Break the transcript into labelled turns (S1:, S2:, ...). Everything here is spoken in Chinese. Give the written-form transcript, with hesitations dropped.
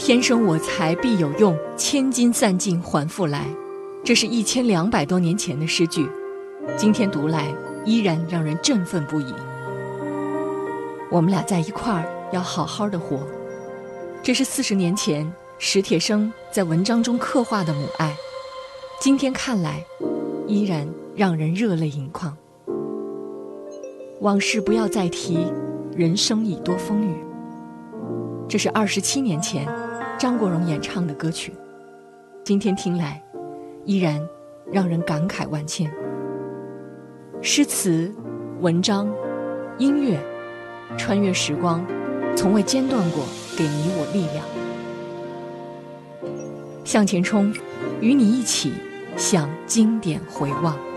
S1: 天生我材必有用，千金散尽还复来。这是1200多年前的诗句，今天读来依然让人振奋不已。我们俩在一块儿，要好好的活。这是40年前史铁生在文章中刻画的母爱，今天看来依然让人热泪盈眶。往事不要再提，人生已多风雨。这是27年前张国荣演唱的歌曲，今天听来依然让人感慨万千。诗词、文章、音乐，穿越时光，从未间断过给你我力量。向前冲，与你一起向经典回望。